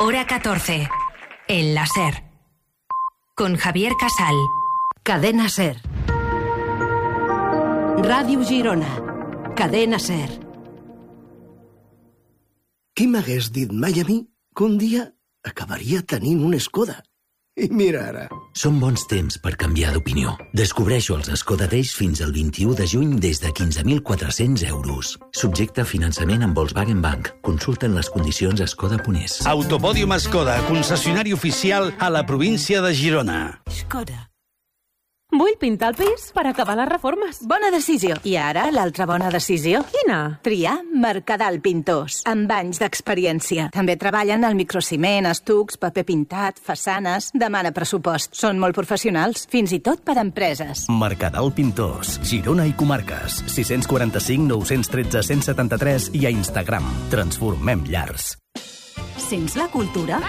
Hora 14. El láser. Con Javier Casal. Cadena SER. Ràdio Girona. Cadena SER. Qui m'hagués dit mai a mi que un dia acabaria tenint un Skoda? I mira ara. Són bons temps per canviar d'opinió. Descobreixo els Skoda Days fins al 21 de juny des de 15.400 euros. Subjecte a finançament amb Volkswagen Bank. Consulten les condicions a Skoda.es. Autopòdium Skoda, concessionari oficial a la província de Girona. Skoda. Vull pintar el pis per acabar les reformes. Bona decisió. I ara, l'altra bona decisió? Quina? Triar Mercadal Pintors, amb anys d'experiència. També treballen al microciment, estucs, paper pintat, façanes... Demana pressupost. Són molt professionals, fins i tot per a empreses. Mercadal Pintors, Girona i comarques. 645 913 173 i a Instagram. Transformem llars. Sents la cultura?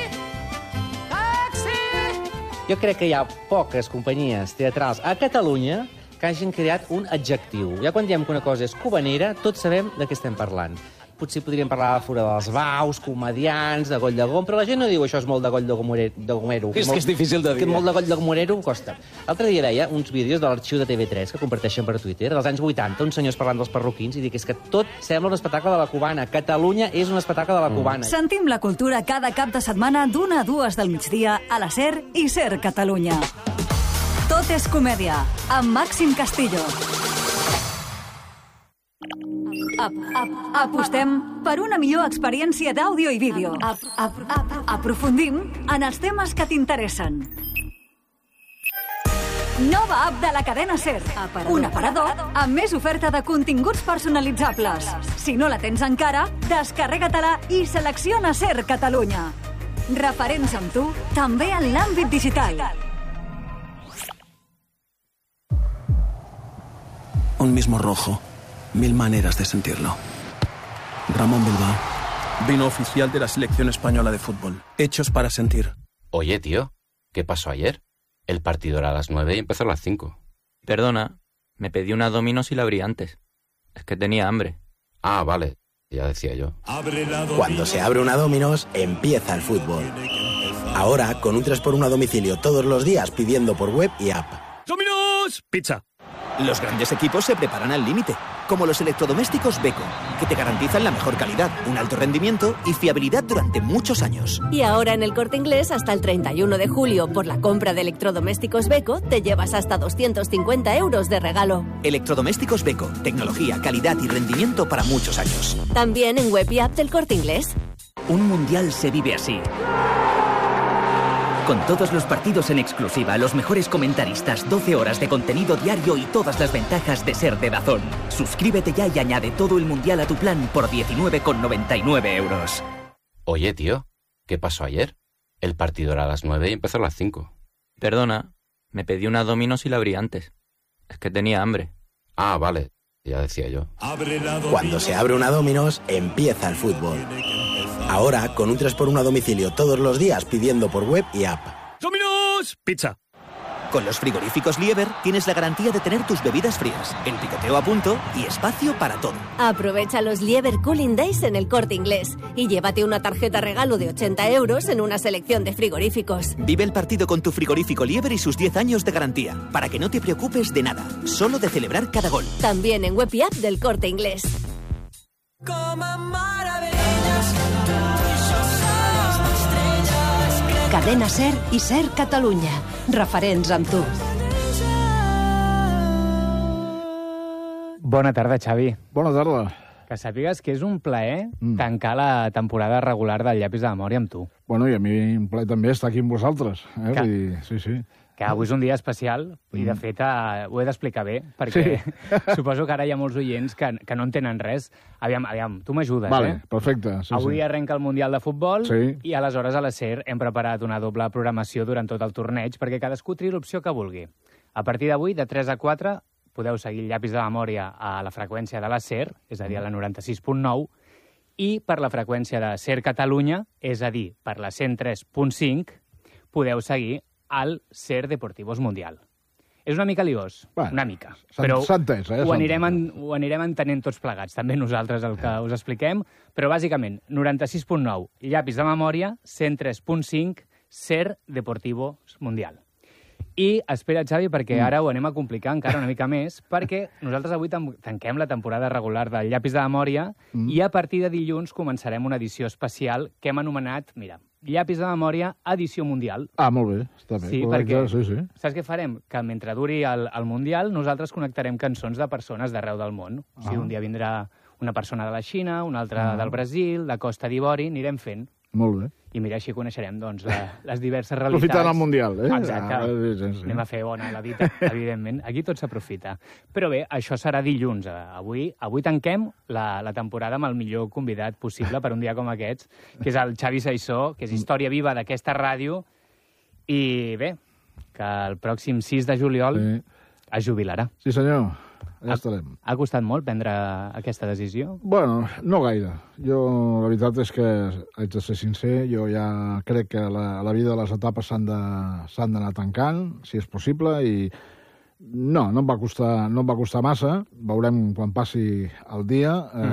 Jo crec que hi ha poques companyies teatrals a Catalunya que hagin creat un adjectiu. Ja quan diem que una cosa és cubanera, tots sabem de què estem parlant. Potser podríem parlar de Fura dels Baus, comedians, de Goll de Gom, però la gent no diu això és molt de Goll de Gomero. És que és difícil de dir. Que molt de Goll de Gomero costa. L'altre dia veia uns vídeos de l'arxiu de TV3 que comparteixen per Twitter, dels anys 80, uns senyors parlant dels perruquins, i dic, és que tot sembla un espectacle de la cubana. Catalunya és un espectacle de la cubana. Sentim la cultura cada cap de setmana d'1 a 2 del migdia a la SER i SER Catalunya. Tot és comèdia, amb Màxim Castillo. Apostem per una millor experiència d'àudio i vídeo. Aprofundim en els temes que t'interessen. Nova app de la cadena SER. Un aparador amb més oferta de continguts personalitzables. Si no la tens encara, descarrega-te-la i selecciona SER Catalunya. Referents amb tu, també en l'àmbit digital. Un mismo rojo. 1000 maneras de sentirlo. Ramón Bilbao. Vino oficial de la selección española de fútbol. Hechos para sentir. Oye, tío, ¿qué pasó ayer? El partido era a las 9 y empezó a las 5. Perdona, me pedí una Domino's y la abrí antes. Es que tenía hambre. Ah, vale, ya decía yo. Cuando se abre una Domino's, empieza el fútbol. Ahora, con un 3x1 a domicilio todos los días pidiendo por web y app. ¡Domino's! Pizza. Los grandes equipos se preparan al límite, como los electrodomésticos Beko, que te garantizan la mejor calidad, un alto rendimiento y fiabilidad durante muchos años. Y ahora en El Corte Inglés, hasta el 31 de julio, por la compra de electrodomésticos Beko, te llevas hasta 250 euros de regalo. Electrodomésticos Beko, tecnología, calidad y rendimiento para muchos años. También en web y app del Corte Inglés. Un mundial se vive así. Con todos los partidos en exclusiva, los mejores comentaristas, 12 horas de contenido diario y todas las ventajas de ser de DAZN. Suscríbete ya y añade todo el mundial a tu plan por 19,99 euros. Oye, tío, ¿qué pasó ayer? El partido era a las 9 y empezó a las 5. Perdona, me pedí una Domino's y la abrí antes. Es que tenía hambre. Ah, vale, ya decía yo. Cuando se abre una Domino's, empieza el fútbol. Ahora, con un 3x1 a domicilio todos los días pidiendo por web y app. ¡Domino's! Pizza. Con los frigoríficos Lieber tienes la garantía de tener tus bebidas frías, el picoteo a punto y espacio para todo. Aprovecha los Lieber Cooling Days en El Corte Inglés y llévate una tarjeta regalo de 80 euros en una selección de frigoríficos. Vive el partido con tu frigorífico Lieber y sus 10 años de garantía, para que no te preocupes de nada, solo de celebrar cada gol. También en web y app del Corte Inglés. Cadena SER i SER Catalunya. Referents amb tu. Bona tarda, Xavi. Bona tarda. Que sàpigues que és un plaer tancar la temporada regular del Llapis de Memòria amb tu. Bueno, i a mi un plaer també estar aquí amb vosaltres. Vull dir, sí. Que avui és un dia especial i, de fet, ho he d'explicar bé, perquè suposo que ara hi ha molts oients que no entenen res. Aviam, tu m'ajudes, Vale, perfecte. Avui arrenca el Mundial de Futbol Sí. i aleshores a la SER hem preparat una doble programació durant tot el torneig perquè cadascú triï l'opció que vulgui. A partir d'avui, de 3 a 4, podeu seguir el Llapis de Memòria a la freqüència de la SER, és a dir, a la 96.9, i per la freqüència de SER Catalunya, és a dir, per la 103.5, podeu seguir al SER Deportivos Mundial. És una mica liós, una mica. Però ho anirem entenent tots plegats, també nosaltres el que us expliquem. Però bàsicament, 96.9, llapis de memòria, 103.5, Ser Deportivo Mundial. I espera, Xavi, perquè ara ho anem a complicar encara una mica més, perquè nosaltres avui tanquem la temporada regular del Llapis de Memòria i a partir de dilluns començarem una edició especial que hem anomenat, mira, Llapis de Memòria Edició Mundial. Ah, molt bé, està bé. Sí, perquè saps què farem? Que mentre duri el Mundial nosaltres connectarem cançons de persones d'arreu del món. O sigui, un dia vindrà una persona de la Xina, una altra del Brasil, de Costa d'Ivori, anirem fent. Molt bé. I mira, així coneixerem doncs, les diverses realitats. Aprofitant el Mundial, eh? Exacte. Anem a fer bona la dita, evidentment. Aquí tot s'aprofita. Però bé, això serà dilluns. Avui tanquem la temporada amb el millor convidat possible per un dia com aquests, que és el Xavi Saissó, que és història viva d'aquesta ràdio. I bé, que el pròxim 6 de juliol es jubilarà. Sí, senyor. Ja estarem. Ha costat molt prendre aquesta decisió? Bueno, no gaire. Jo, la veritat és que, haig de ser sincer, jo ja crec que la vida de les etapes s'han d'anar tancant, si és possible, i no em va costar massa. Veurem quan passi el dia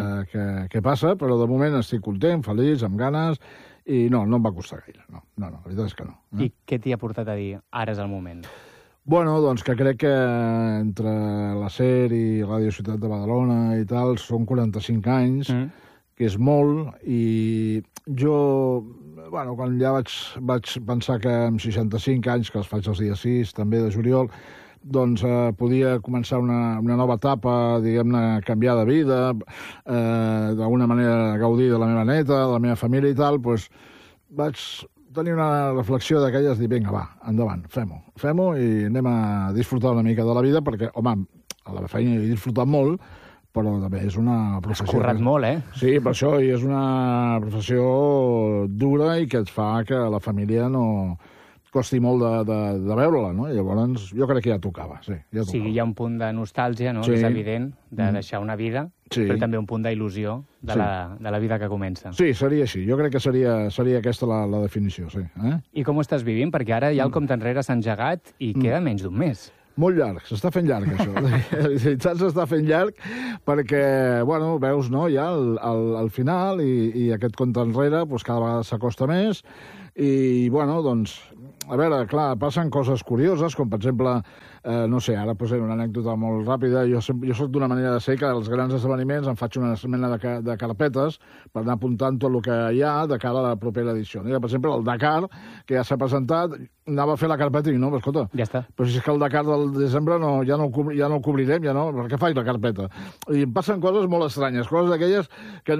què passa, però de moment estic content, feliç, amb ganes, i no em va costar gaire. No, la veritat és que no. I què t'hi ha portat a dir ara és el moment? Bueno, doncs que crec que entre la SER i Ràdio Ciutat de Badalona i tal són 45 anys, que és molt, i jo, bueno, quan ja vaig pensar que amb 65 anys, que els faig els dies 6, també de juliol, doncs podia començar una nova etapa, diguem-ne, canviar de vida, d'alguna manera gaudir de la meva neta, de la meva família i tal, doncs vaig tenir una reflexió d'aquelles, dir, vinga, va, endavant, fem-ho i anem a disfrutar una mica de la vida, perquè, home, a la feina he disfrutat molt, però també és una professió... Has currat molt, eh? Sí, per això, i és una professió dura i que et fa que la família no costi molt de veure-la, no? I llavors jo crec que ja tocava, sí. Sí, hi ha un punt de nostàlgia, no?, que és evident, de deixar una vida, però també un punt d'il·lusió de la vida que comença. Sí, seria així. Jo crec que seria aquesta la definició, sí. I com ho estàs vivint? Perquè ara ja el compte enrere s'ha engegat i queda menys d'un mes. Molt llarg, s'està fent llarg, això. La veritat s'està fent llarg perquè, bueno, veus, no?, ja al final i aquest compte enrere cada vegada s'acosta més i, bueno, doncs, a veure, clar, passen coses curioses, com per exemple, no sé, ara posaré una anècdota molt ràpida. Jo soc d'una manera de ser que als grans esdeveniments em faig una mena de carpetes per anar apuntant tot el que hi ha de cara a la propera edició. Per exemple, el Dakar, que ja s'ha presentat, anava a fer la carpeta i no, escolta, ja està. Però si és que el Dakar del desembre ja no el cobrirem, per què faig la carpeta? I em passen coses molt estranyes, coses d'aquelles que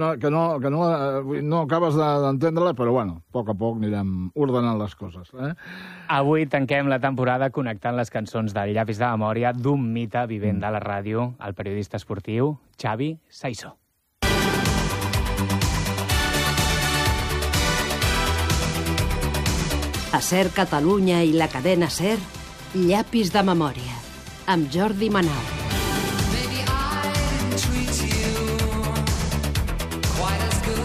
no acabes d'entendre-la, però bueno, a poc anirem ordenant les coses. Avui tanquem la temporada connectant les cançons del Llapis de Memòria d'un mite vivent de la ràdio, el periodista esportiu Xavi Saissó. A SER Catalunya i la cadena SER, Llapis de Memòria, amb Jordi Manal.